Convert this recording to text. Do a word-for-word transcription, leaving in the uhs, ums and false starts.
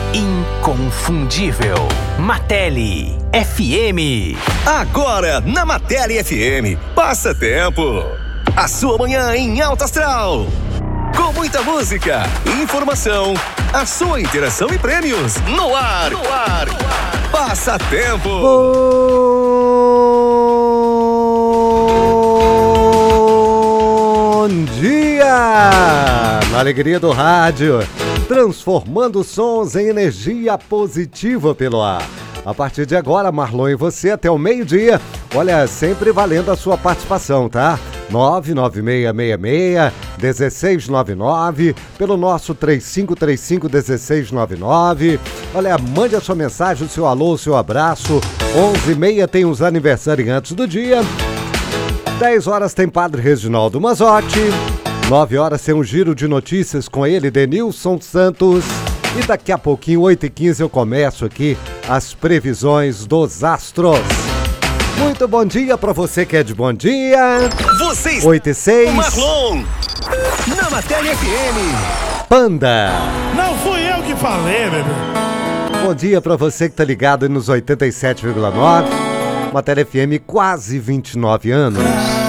inconfundível. Martelli F M. Agora, na Martelli F M, passa tempo. A sua manhã em alto astral. Com muita música, informação, a sua interação e prêmios. No ar, no ar, no ar. Passa tempo. Bom dia! Na alegria do rádio, transformando sons em energia positiva pelo ar. A partir de agora, Marlon e você até o meio-dia. Olha, sempre valendo a sua participação, tá? nove nove seis seis seis, um seis nove nove, pelo nosso três cinco três cinco, um seis nove nove. Olha, mande a sua mensagem, o seu alô, o seu abraço. onze e meia tem os aniversariantes do dia. dez horas tem Padre Reginaldo Mazzotti. nove horas tem um giro de notícias com ele, Denilson Santos. E daqui a pouquinho, oito e quinze, eu começo aqui as previsões dos astros. Muito bom dia pra você que é de bom dia. Vocês, oito e seis. Marlon, na Martelli F M. Panda. Não fui eu que falei, bebê. Bom dia pra você que tá ligado aí nos oitenta e sete vírgula nove. Martelli F M, quase vinte e nove anos.